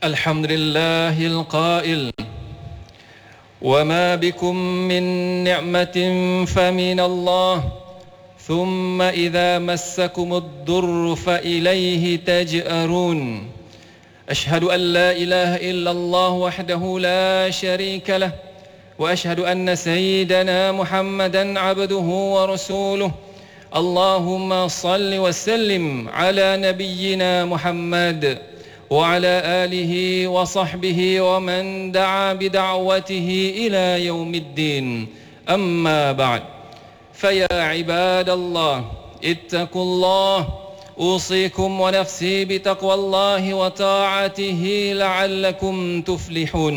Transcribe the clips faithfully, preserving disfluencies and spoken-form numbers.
الحمد لله القائل وما بكم من نعمة فمن الله ثم إذا مسكم الضر فإليه تجأرون أشهد أن لا إله إلا الله وحده لا شريك له وأشهد أن سيدنا محمدا عبده ورسوله اللهم صل وسلم على نبينا محمد وعلى آله وصحبه ومن دعا بدعوته إلى يوم الدين أما بعد فيا عباد الله اتقوا الله أوصيكم ونفسي بتقوى الله وطاعته لعلكم تفلحون.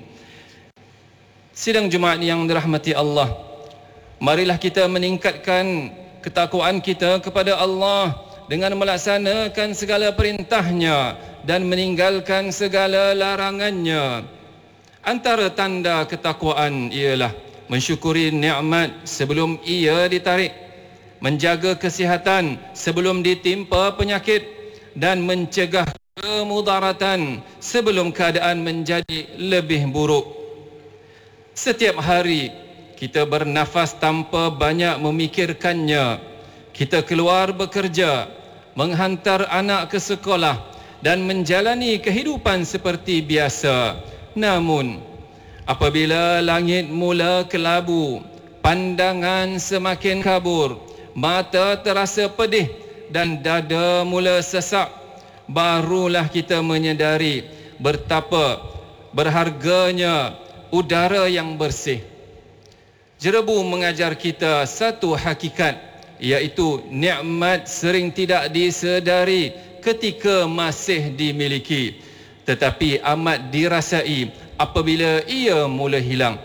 Sidang Jumaat yang dirahmati Allah, marilah kita meningkatkan ketakwaan kita kepada Allah dengan melaksanakan segala perintahnya dan meninggalkan segala larangannya. Antara tanda ketakwaan ialah mensyukuri nikmat sebelum ia ditarik, menjaga kesihatan sebelum ditimpa penyakit, dan mencegah kemudaratan sebelum keadaan menjadi lebih buruk. Setiap hari kita bernafas tanpa banyak memikirkannya. Kita keluar bekerja, menghantar anak ke sekolah dan menjalani kehidupan seperti biasa. Namun, apabila langit mula kelabu, pandangan semakin kabur, mata terasa pedih dan dada mula sesak, barulah kita menyedari betapa berharganya udara yang bersih. Jerebu mengajar kita satu hakikat, iaitu nikmat sering tidak disedari ketika masih dimiliki, tetapi amat dirasai apabila ia mula hilang.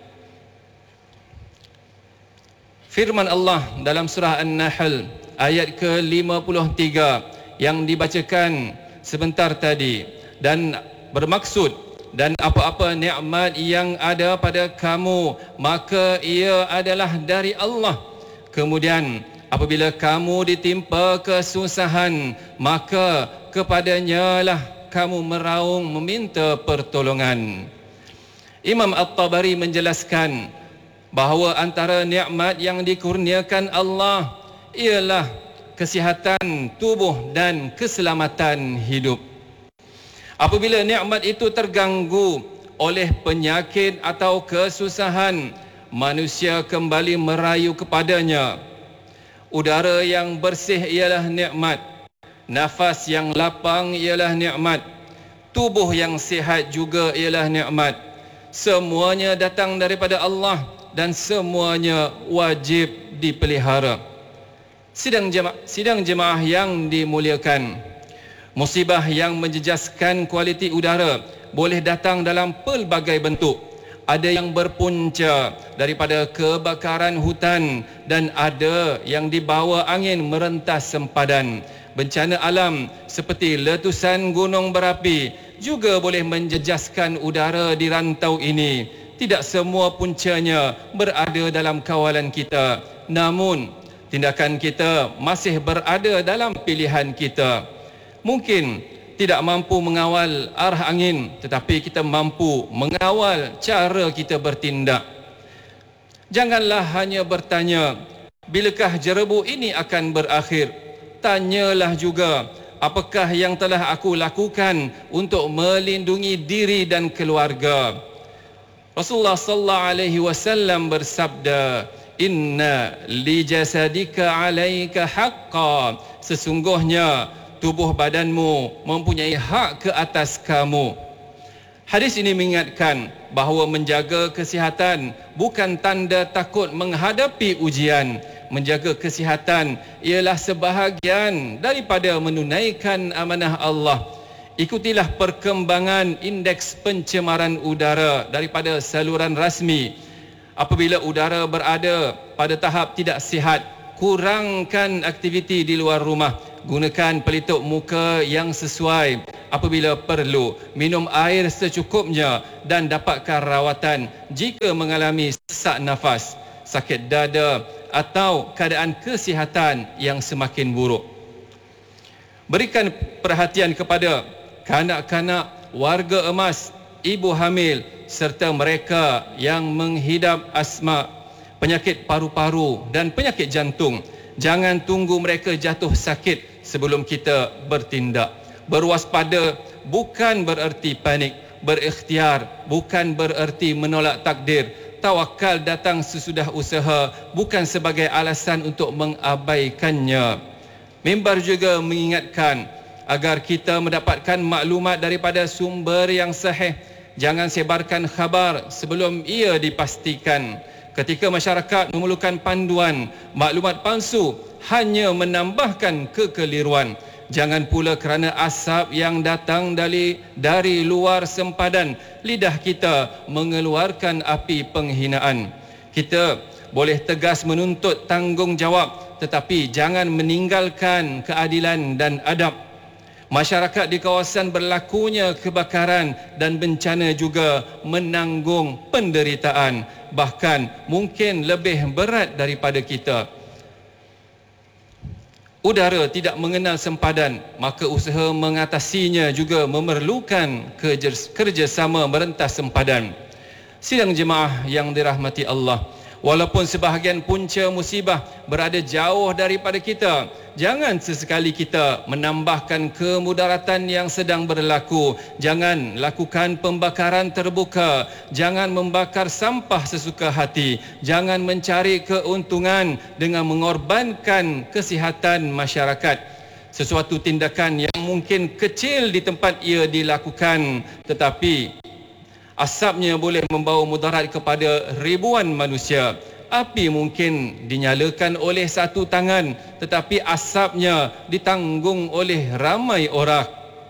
Firman Allah dalam surah An-Nahl ayat ke lima puluh tiga yang dibacakan sebentar tadi, dan bermaksud, dan apa-apa nikmat yang ada pada kamu maka ia adalah dari Allah. Kemudian apabila kamu ditimpa kesusahan, maka kepadanya lah kamu meraung meminta pertolongan. Imam At-Tabari menjelaskan bahawa antara nikmat yang dikurniakan Allah ialah kesihatan tubuh dan keselamatan hidup. Apabila nikmat itu terganggu oleh penyakit atau kesusahan, manusia kembali merayu kepadanya. Udara yang bersih ialah nikmat, nafas yang lapang ialah nikmat, tubuh yang sihat juga ialah nikmat. Semuanya datang daripada Allah dan semuanya wajib dipelihara. Sidang jemaah, sidang jemaah yang dimuliakan, musibah yang menjejaskan kualiti udara boleh datang dalam pelbagai bentuk. Ada yang berpunca daripada kebakaran hutan dan ada yang dibawa angin merentas sempadan. Bencana alam seperti letusan gunung berapi juga boleh menjejaskan udara di rantau ini. Tidak semua puncanya berada dalam kawalan kita, namun tindakan kita masih berada dalam pilihan kita. Mungkin tidak mampu mengawal arah angin, tetapi kita mampu mengawal cara kita bertindak. Janganlah hanya bertanya, bilakah jerebu ini akan berakhir? Tanyalah juga, apakah yang telah aku lakukan untuk melindungi diri dan keluarga? Rasulullah sallallahu alaihi wasallam bersabda, "Inna li jasadika 'alaika haqqan." Sesungguhnya tubuh badanmu mempunyai hak ke atas kamu. Hadis ini mengingatkan bahawa menjaga kesihatan bukan tanda takut menghadapi ujian. Menjaga kesihatan ialah sebahagian daripada menunaikan amanah Allah. Ikutilah perkembangan indeks pencemaran udara daripada saluran rasmi. Apabila udara berada pada tahap tidak sihat, kurangkan aktiviti di luar rumah. Gunakan pelitup muka yang sesuai apabila perlu. Minum air secukupnya dan dapatkan rawatan jika mengalami sesak nafas, sakit dada atau keadaan kesihatan yang semakin buruk. Berikan perhatian kepada kanak-kanak warga emas, ibu hamil serta mereka yang menghidap asma, penyakit paru-paru dan penyakit jantung. Jangan tunggu mereka jatuh sakit sebelum kita bertindak. Berwaspada bukan bererti panik, berikhtiar bukan bererti menolak takdir. Tawakal datang sesudah usaha, bukan sebagai alasan untuk mengabaikannya. Mimbar juga mengingatkan agar kita mendapatkan maklumat daripada sumber yang sahih. Jangan sebarkan khabar sebelum ia dipastikan. Ketika masyarakat memerlukan panduan, maklumat palsu hanya menambahkan kekeliruan. Jangan pula kerana asap yang datang dari, dari luar sempadan, lidah kita mengeluarkan api penghinaan. Kita boleh tegas menuntut tanggungjawab, tetapi jangan meninggalkan keadilan dan adab. Masyarakat di kawasan berlakunya kebakaran dan bencana juga menanggung penderitaan, bahkan mungkin lebih berat daripada kita. Udara tidak mengenal sempadan, maka usaha mengatasinya juga memerlukan kerjasama merentas sempadan. Sidang jemaah yang dirahmati Allah, walaupun sebahagian punca musibah berada jauh daripada kita, jangan sesekali kita menambahkan kemudaratan yang sedang berlaku. Jangan lakukan pembakaran terbuka, jangan membakar sampah sesuka hati, jangan mencari keuntungan dengan mengorbankan kesihatan masyarakat. Sesuatu tindakan yang mungkin kecil di tempat ia dilakukan, tetapi asapnya boleh membawa mudarat kepada ribuan manusia. Api mungkin dinyalakan oleh satu tangan, tetapi asapnya ditanggung oleh ramai orang.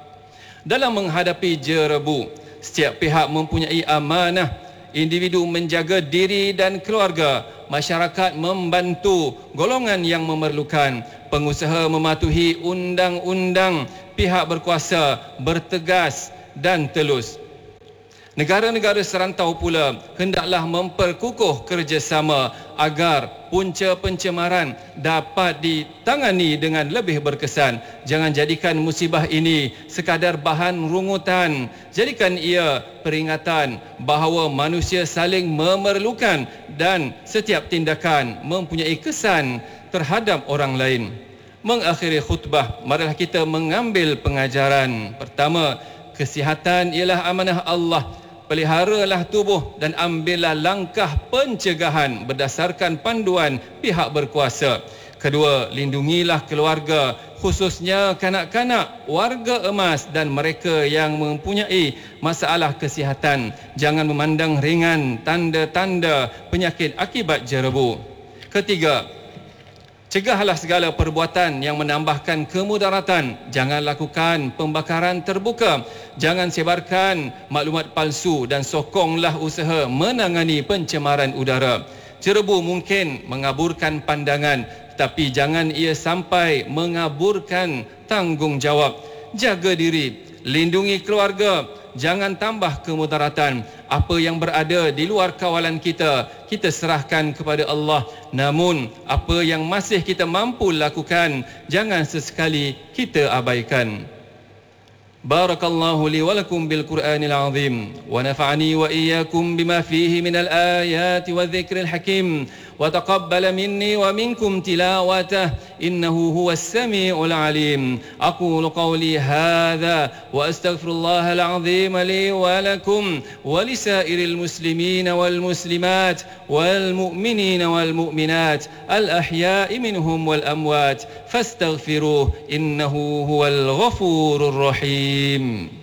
Dalam menghadapi jerebu, setiap pihak mempunyai amanah. Individu menjaga diri dan keluarga, masyarakat membantu golongan yang memerlukan, pengusaha mematuhi undang-undang, pihak berkuasa bertegas dan telus. Negara-negara serantau pula hendaklah memperkukuh kerjasama agar punca pencemaran dapat ditangani dengan lebih berkesan. Jangan jadikan musibah ini sekadar bahan rungutan. Jadikan ia peringatan bahawa manusia saling memerlukan dan setiap tindakan mempunyai kesan terhadap orang lain. Mengakhiri khutbah, marilah kita mengambil pengajaran. Pertama, kesihatan ialah amanah Allah. Peliharalah tubuh dan ambillah langkah pencegahan berdasarkan panduan pihak berkuasa. Kedua, lindungilah keluarga, khususnya kanak-kanak, warga emas dan mereka yang mempunyai masalah kesihatan. Jangan memandang ringan tanda-tanda penyakit akibat jerebu. Ketiga, cegahlah segala perbuatan yang menambahkan kemudaratan. Jangan lakukan pembakaran terbuka. Jangan sebarkan maklumat palsu dan sokonglah usaha menangani pencemaran udara. Jerebu mungkin mengaburkan pandangan, tetapi jangan ia sampai mengaburkan tanggungjawab. Jaga diri, lindungi keluarga, jangan tambah kemudaratan. Apa yang berada di luar kawalan kita, kita serahkan kepada Allah. Namun, apa yang masih kita mampu lakukan, jangan sesekali kita abaikan. Barakallahu li wa lakum bil Qur'anil azim wa nafa'ani wa iyyakum bima fihi minal ayati wa dhikril hakim wa taqabbala minni wa minkum tilawatah innahu huwas sami'ul alim. Aqulu qawli hadha wa astaghfirullahal azim li wa lakum wa lisairil muslimin wal muslimat wal mu'minin wal mu'minat al ahya'i minhum wal amwat fastaghfiruh innahu huwal ghafurur rahim.